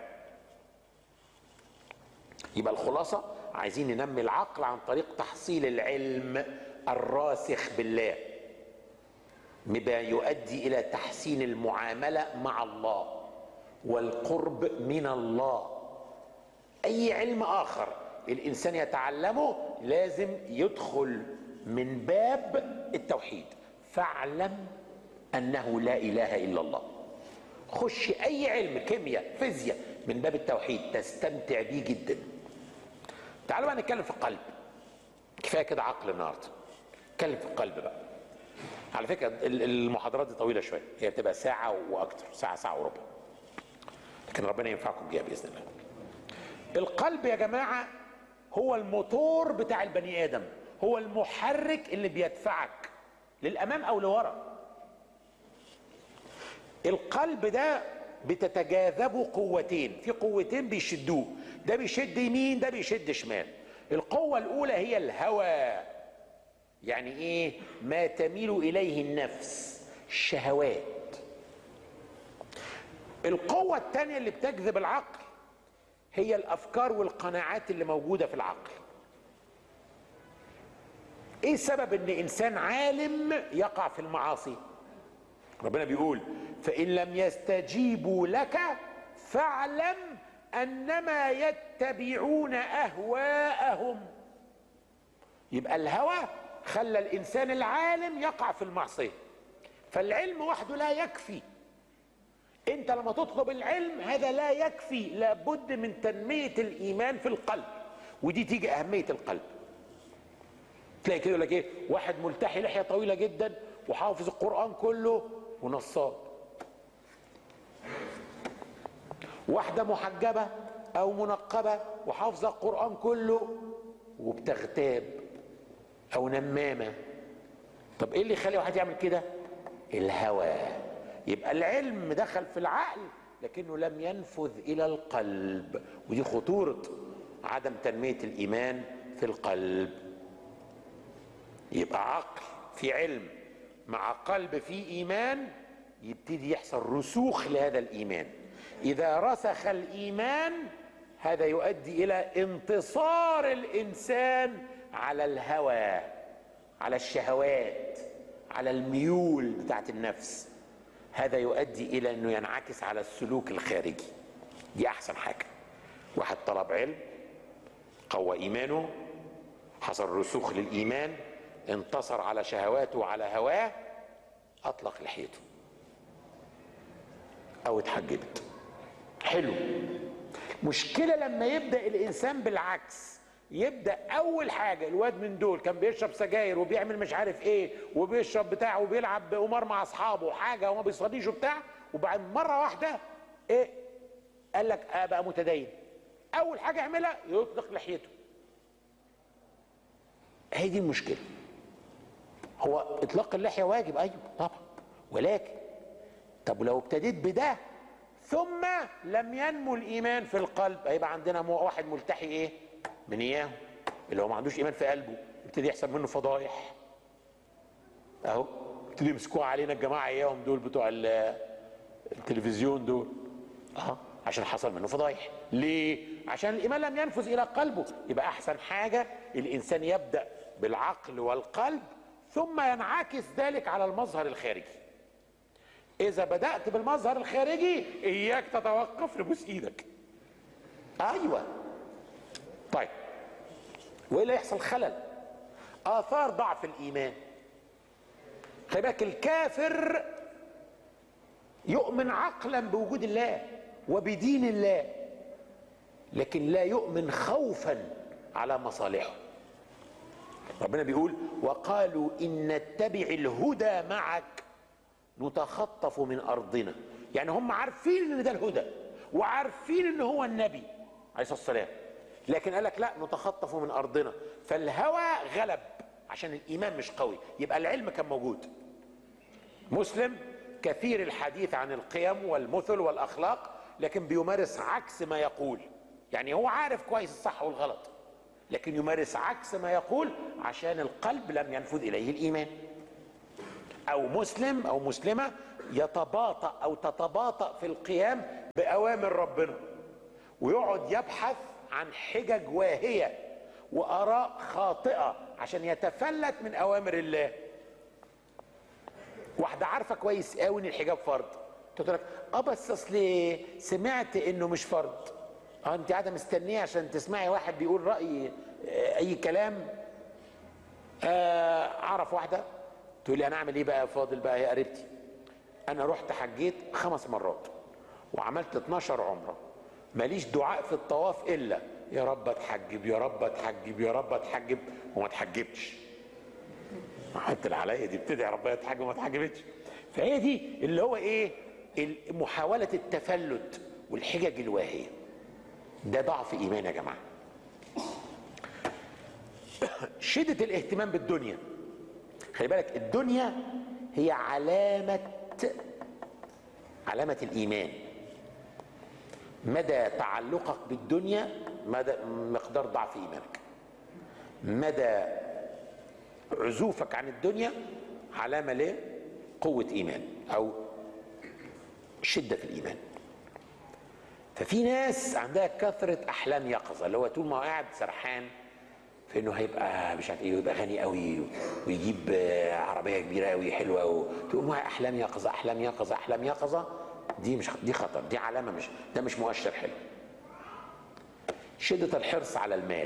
يبقى الخلاصة عايزين ننمي العقل عن طريق تحصيل العلم الراسخ بالله، بما يؤدي الى تحسين المعاملة مع الله والقرب من الله. اي علم اخر الانسان يتعلمه لازم يدخل من باب التوحيد. فاعلم انه لا اله الا الله. خش اي علم، كيمياء، فيزياء، من باب التوحيد تستمتع بيه جدا. تعالوا بقى نتكلم في القلب. كفايه كده عقل النهارده، نتكلم في القلب بقى. على فكره المحاضرات دي طويله شويه، هي بتبقى ساعه واكتر، ساعه ساعه وربع، لكن ربنا ينفعكم بيها باذن الله. القلب يا جماعه هو الموتور بتاع البني ادم، هو المحرك اللي بيدفعك للامام او لورا. القلب ده بتتجاذبه قوتين، في قوتين بيشدوه، ده بيشد يمين ده بيشد شمال. القوة الأولى هي الهوى، يعني إيه؟ ما تميل إليه النفس، الشهوات. القوة الثانية اللي بتجذب العقل هي الأفكار والقناعات اللي موجودة في العقل. إيه سبب إن إنسان عالم يقع في المعاصي؟ ربنا بيقول فإن لم يستجيبوا لك فاعلم أنما يتبعون أهواءهم. يبقى الهوى خلى الإنسان العالم يقع في المعصية، فالعلم وحده لا يكفي. أنت لما تطلب العلم هذا لا يكفي، لابد من تنمية الإيمان في القلب، ودي تيجي أهمية القلب. تلاقي كده يقول لك إيه؟ واحد ملتحي لحية طويلة جدا وحافظ القرآن كله ونصاب. واحدة محجبة أو منقبة وحافظة القرآن كله وبتغتاب أو نمامة. طب إيه اللي يخلي واحد يعمل كده؟ الهوى. يبقى العلم دخل في العقل لكنه لم ينفذ إلى القلب، ودي خطورة عدم تنمية الإيمان في القلب. يبقى عقل في علم مع قلب في إيمان، يبتدي يحصل رسوخ لهذا الإيمان. إذا رسخ الإيمان هذا يؤدي إلى انتصار الإنسان على الهوى، على الشهوات، على الميول بتاعت النفس. هذا يؤدي إلى أنه ينعكس على السلوك الخارجي. دي أحسن حاجة. واحد طلب علم، قوى إيمانه، حصل رسوخ للإيمان، انتصر على شهواته وعلى هواه، أطلق لحيته أو اتحجبت. حلو. مشكلة لما يبدأ الإنسان بالعكس، يبدأ أول حاجة الواد من دول كان بيشرب سجاير وبيعمل مش عارف إيه وبيشرب بتاع وبيلعب بقمار مع أصحابه وحاجة وما بيصليش وبتاع، وبعد مرة واحدة إيه؟ قال لك آه بقى متدين. أول حاجة يعملها يطلق لحيته. هي دي المشكلة. هو إطلاق اللحية واجب، أيوه طبعا، ولكن طب لو ابتديت بده ثم لم ينمو الإيمان في القلب، هيبقى عندنا واحد ملتحي إيه؟ من إياه اللي هو ما عندوش إيمان في قلبه، يبتدي يحصل منه فضايح. أهو يبتدي يمسكوها علينا الجماعة إياهم دول بتوع التلفزيون دول، أه عشان حصل منه فضايح. ليه؟ عشان الإيمان لم ينفذ إلى قلبه. يبقى أحسن حاجة الإنسان يبدأ بالعقل والقلب ثم ينعكس ذلك على المظهر الخارجي. إذا بدأت بالمظهر الخارجي إياك تتوقف، نبوس إيدك. أيوة. طيب، وإلا يحصل خلل. آثار ضعف الإيمان. خلي بالك الكافر يؤمن عقلا بوجود الله وبدين الله، لكن لا يؤمن خوفا على مصالحه. ربنا بيقول وقالوا إن نتبع الهدى معك نتخطف من أرضنا. يعني هم عارفين إن ده الهدى وعارفين إن هو النبي عليه الصلاة والسلام، لكن قال لك لا، نتخطف من أرضنا. فالهوى غلب عشان الإيمان مش قوي. يبقى العلم كان موجود. مسلم كثير الحديث عن القيم والمثل والأخلاق، لكن بيمارس عكس ما يقول. يعني هو عارف كويس الصح والغلط، لكن يمارس عكس ما يقول عشان القلب لم ينفذ إليه الإيمان. أو مسلم أو مسلمة يتباطأ أو تتباطأ في القيام بأوامر ربنا، ويقعد يبحث عن حجج واهية وآراء خاطئة عشان يتفلت من أوامر الله. واحدة عارفة كويس قوي إن الحجاب فرض، تقول لك اه بس اصل سمعت انه مش فرض. اه انت قاعده مستنيه عشان تسمعي واحد بيقول راي آه اي كلام. آه اعرف واحده تقول لي انا اعمل ايه بقى يا فاضل بقى يا قريبتي، انا رحت حجيت خمس مرات وعملت اتناشر عمره، ماليش دعاء في الطواف الا يا رب اتحجب يا رب اتحجب يا رب اتحجب، وما اتحجبتش. عملت اللي عليا دي، بتدعي ربنا اتحجب وما اتحجبتش. فهي دي اللي هو ايه، محاولة التفلت والحجج الواهية. ده ضعف ايمان يا جماعة. شدة الاهتمام بالدنيا، خلي بالك الدنيا هي علامة علامة الايمان. مدى تعلقك بالدنيا مدى مقدار ضعف ايمانك. مدى عزوفك عن الدنيا علامة لقوة ايمان او شدة في الإيمان. ففي ناس عندها كثرة أحلام يقظة، اللي هو طول ما هو قاعد سرحان في إنه هيبقى مش عارف إيه ويبقى غني قوي ويجيب عربية كبيرة قوي حلوة، وتقوم أحلام يقظة أحلام يقظة أحلام يقظة. دي مش دي خطر، دي علامة، مش ده مش مؤشر حلو. شدة الحرص على المال،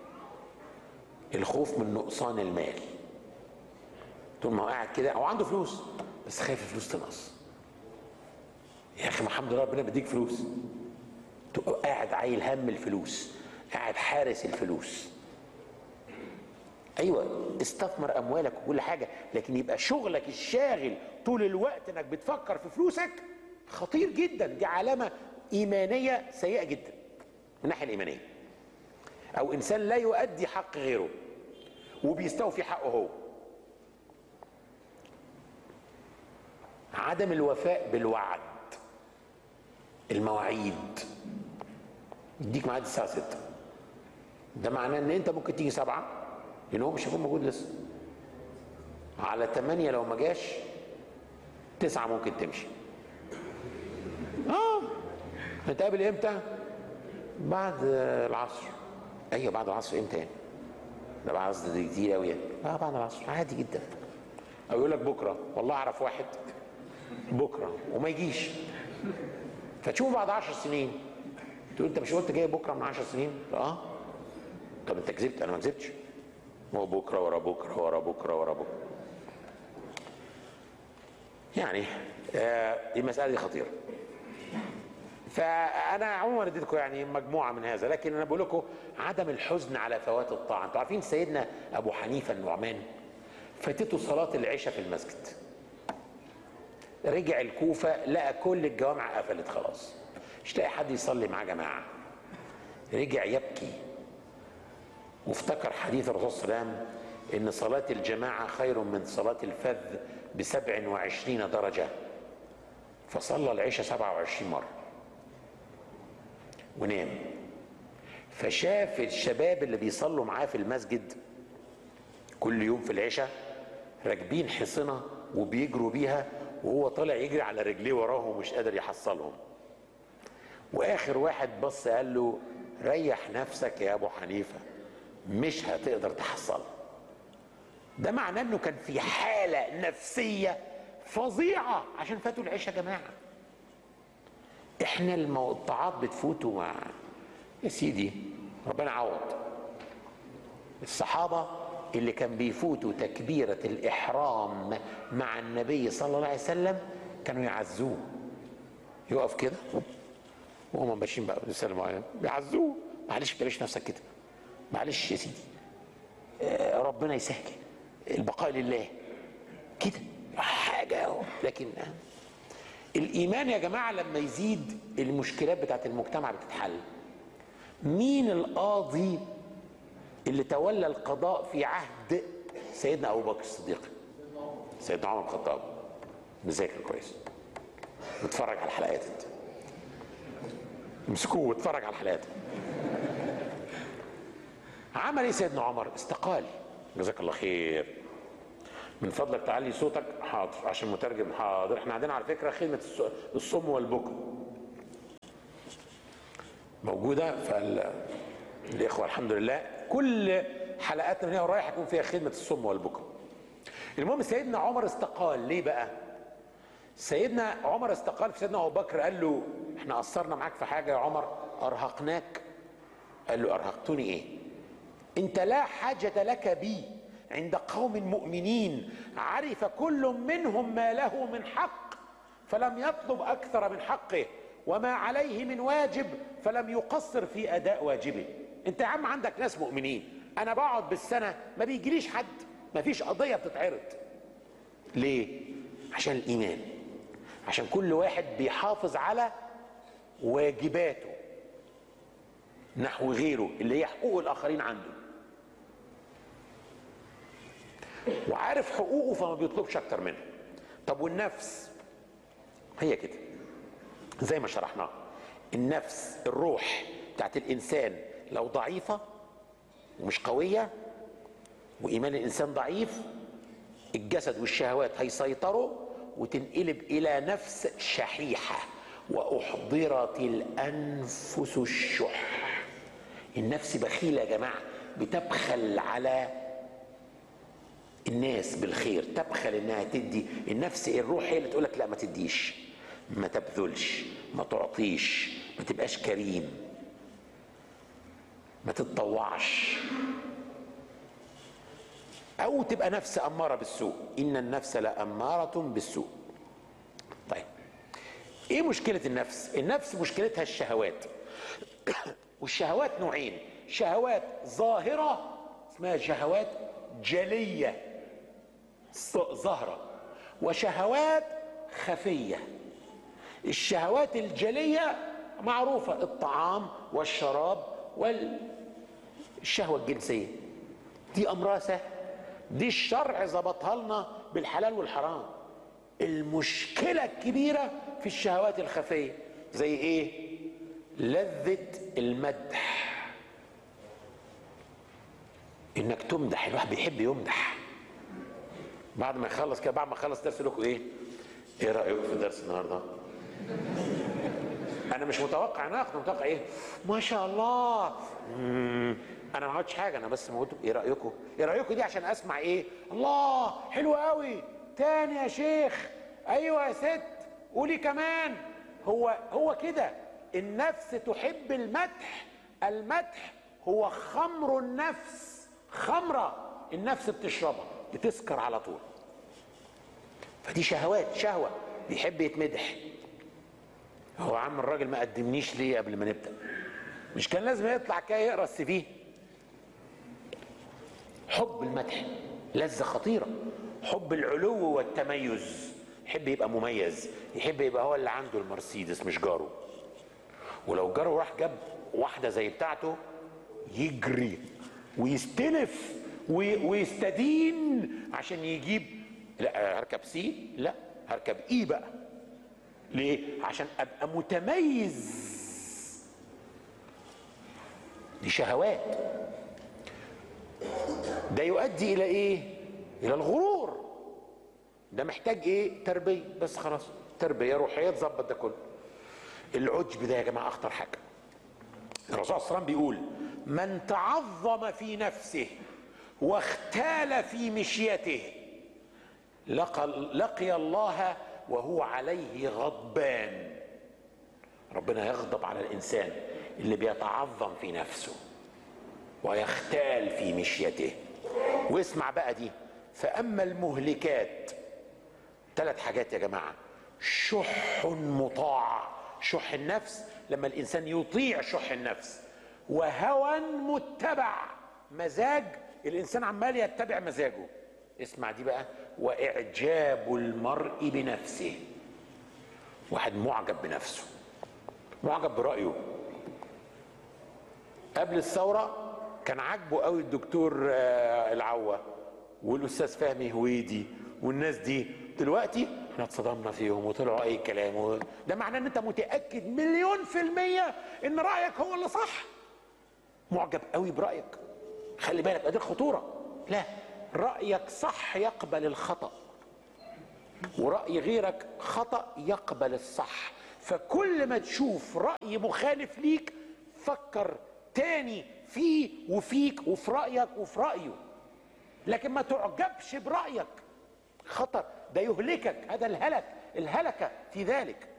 الخوف من نقصان المال. طول ما هو قاعد كده أو عنده فلوس بس خايف الفلوس تنقص. يا اخي ما الحمد لله ربنا بيديك فلوس، تبقى قاعد عايل هم الفلوس، قاعد حارس الفلوس. ايوه استثمر اموالك وكل حاجه، لكن يبقى شغلك الشاغل طول الوقت انك بتفكر في فلوسك، خطير جدا. دي علامه ايمانيه سيئه جدا من الناحيه الايمانيه. او انسان لا يؤدي حق غيره وبيستوفي حقه هو. عدم الوفاء بالوعد، المواعيد. يديك ميعاد الساعة ستة، ده معناه ان انت ممكن تيجي سبعة لان هو مش هيكون موجود لسه. على تمانية لو ما جاش تسعة ممكن تمشي. اه نتقابل امتى؟ بعد العصر. ايوه بعد العصر امتى يعني؟ ده بعد العصر دي كتير قوي يعني. اه بعد العصر عادي جدا. او يقول لك بكره، والله اعرف واحد بكره وما يجيش، فتشوفه بعد عشر سنين تقول انت مش قلت جاي بكره من عشر سنين؟ اه طب انت كذبت. انا ما كذبتش، هو بكره ورا بكره ورا بكره ورا بكره. يعني آه المساله دي خطيره. فانا عموما اديتكم يعني مجموعه من هذا، لكن انا بقول لكم عدم الحزن على فوات الطاعه. انتوا عارفين سيدنا ابو حنيفه النعمان فاتته صلاه العشاء في المسجد، رجع الكوفه لقى كل الجوامع قفلت خلاص، مش لاقي حد يصلي معاه جماعه. رجع يبكي وافتكر حديث الرسول صلى الله عليه وسلم ان صلاه الجماعه خير من صلاه الفذ بسبع وعشرين درجه، فصلى العشاء سبعة وعشرين مره ونام. فشاف الشباب اللي بيصلوا معاه في المسجد كل يوم في العشاء راكبين حصنه وبيجروا بيها، وهو طالع يجري على رجليه وراهم ومش قادر يحصلهم. واخر واحد بص قال له ريح نفسك يا ابو حنيفه مش هتقدر تحصل. ده معناه انه كان في حاله نفسيه فظيعه عشان فاتوا العشاء يا جماعه. احنا المقطعات بتفوتوا مع يا سيدي ربنا عوض. الصحابه اللي كان بيفوتوا تكبيره الاحرام مع النبي صلى الله عليه وسلم كانوا يعزوه، يقف كده وهم ماشيين بقى بيسلموا عليه بيعزوه. معلش بلاش نفسك كده، معلش يا سيدي آه ربنا يسهل، البقاء لله كده حاجه. لكن آه الايمان يا جماعه لما يزيد المشكلات بتاعت المجتمع بتتحل. مين القاضي اللي تولى القضاء في عهد سيدنا ابو بكر الصديق؟ سيدنا عمر بن الخطاب. مذاكر كويس، بتفرج على الحلقات انت، امسكوه واتفرج على الحلقات. عمل ايه سيدنا عمر؟ استقال. جزاك الله خير. من فضلك تعلي صوتك. حاضر عشان مترجم. حاضر. احنا عندنا على فكره خدمه الصم والبكم موجوده، فالاخوه الحمد لله كل حلقاتنا من هنا ورايح يكون فيها خدمه الصم والبكم. المهم سيدنا عمر استقال. ليه بقى؟ سيدنا عمر استقال في سيدنا ابو بكر قال له احنا قصرنا معاك في حاجه يا عمر؟ ارهقناك؟ قال له ارهقتني ايه؟ انت لا حاجه لك بي عند قوم مؤمنين عرف كل منهم ما له من حق فلم يطلب اكثر من حقه وما عليه من واجب فلم يقصر في اداء واجبه. انت يا عم عندك ناس مؤمنين، انا بقعد بالسنه ما بيجيليش حد، ما فيش قضيه بتتعرض. ليه؟ عشان الايمان، عشان كل واحد بيحافظ على واجباته نحو غيره اللي هي حقوق الاخرين عنده، وعارف حقوقه فما بيطلبش اكتر منها. طب والنفس؟ هي كده زي ما شرحناها، النفس الروح بتاعت الانسان لو ضعيفه ومش قويه وايمان الانسان ضعيف، الجسد والشهوات هيسيطروا وتنقلب الى نفس شحيحه. واحضرت الانفس الشح. النفس بخيله يا جماعه، بتبخل على الناس بالخير، تبخل انها تدي. النفس الروح هي اللي تقولك لا ما تديش، ما تبذلش، ما تعطيش، ما تبقاش كريم، ما تتطوعش، او تبقى نفس اماره بالسوء. ان النفس لاماره بالسوء. طيب ايه مشكله النفس؟ النفس مشكلتها الشهوات. والشهوات نوعين، شهوات ظاهره اسمها شهوات جليه ظاهره، وشهوات خفيه. الشهوات الجليه معروفه، الطعام والشراب والشهوه الجنسيه، دي امرها سهل، دي الشرع ظبطها لنا بالحلال والحرام. المشكله الكبيره في الشهوات الخفيه. زي ايه؟ لذة المدح، انك تمدح. الواحد بيحب يمدح. بعد ما يخلص كده، بعد ما يخلص درس لكم ايه؟ ايه رايكم في درس النهارده؟ انا مش متوقع نقد، متوقع ايه؟ ما شاء الله. مم. انا ما عملتش حاجه، انا بس قلت ايه رايكم؟ ايه رايكم دي عشان اسمع ايه؟ الله حلو قوي، تاني يا شيخ، ايوه يا ست، قولي كمان. هو هو كده. النفس تحب المدح. المدح هو خمر النفس، خمره النفس بتشربها بتسكر على طول. فدي شهوات، شهوه بيحب يتمدح. هو عم الراجل ما قدمنيش ليه قبل ما نبدا؟ مش كان لازم يطلع كده يقرا السي في؟ حب المدح لذة خطيرة. حب العلو والتميز، يحب يبقى مميز، يحب يبقى هو اللي عنده المرسيدس مش جاره. ولو جاره راح جاب واحدة زي بتاعته يجري ويستلف ويستدين عشان يجيب. لا هركب سي، لا هركب ايه بقى. ليه؟ عشان ابقى متميز. دي شهوات. ده يؤدي الى ايه؟ الى الغرور. ده محتاج ايه؟ تربيه. بس خلاص تربيه روحيه تظبط ده كله. العجب ده يا جماعه اخطر حاجه. الرسول صلى الله عليه وسلم بيقول من تعظم في نفسه واختال في مشيته لقى, لقي الله وهو عليه غضبان. ربنا يغضب على الانسان اللي بيتعظم في نفسه ويختال في مشيته. واسمع بقى دي، فأما المهلكات، ثلاث حاجات يا جماعة: شح مطاع، شح النفس لما الإنسان يطيع شح النفس، وهوى متبع، مزاج الإنسان عمال يتبع مزاجه. اسمع دي بقى، وإعجاب المرء بنفسه، واحد معجب بنفسه، معجب برأيه. قبل الثورة كان عاجبه قوي الدكتور العوة والاستاذ فهمي هويدي والناس دي. دلوقتي احنا اتصدمنا فيهم وطلعوا اي كلام. ده معناه ان انت متاكد مليون في الميه ان رايك هو اللي صح. معجب قوي برايك. خلي بالك، ادي الخطوره. لا، رايك صح يقبل الخطا، ورأي غيرك خطأ يقبل الصح. فكل ما تشوف رأي مخالف ليك فكر تاني فيه وفيك وفي رأيك وفي رأيه، لكن ما تعجبش برأيك، خطر، ده يهلكك، هذا الهلك، الهلكة في ذلك.